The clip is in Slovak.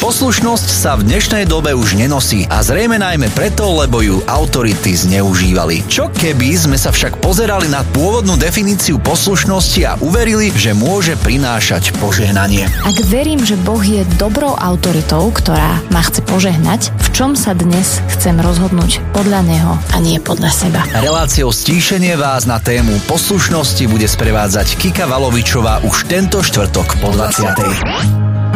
Poslušnosť sa v dnešnej dobe už nenosí a zrejme najmä preto, lebo ju autority zneužívali. Čo keby sme sa však pozerali na pôvodnú definíciu poslušnosti a uverili, že môže prinášať požehnanie? Ak verím, že Boh je dobrou autoritou, ktorá ma chce požehnať, v čom sa dnes chcem rozhodnúť podľa Neho a nie podľa seba? Reláciou Stíšenie vás na tému poslušnosti bude sprevádzať Kika Valovičová už tento štvrtok po 20.